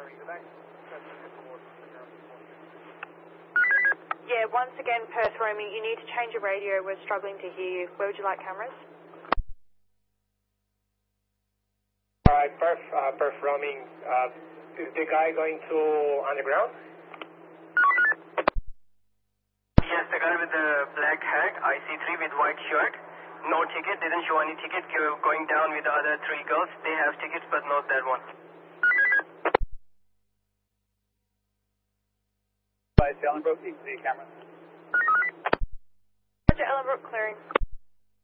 Yeah, once again, Perth roaming, you need to change your radio. We're struggling to hear you. Where would you like cameras? Alright, Perth roaming. Is the guy going to underground? Yes, the guy with the black hat, IC3 with white shirt. No ticket, didn't show any ticket. Going down with the other 3 girls. They have tickets, but not that one. By Ellenbrook, you can see camera. Roger, Ellenbrook clearing.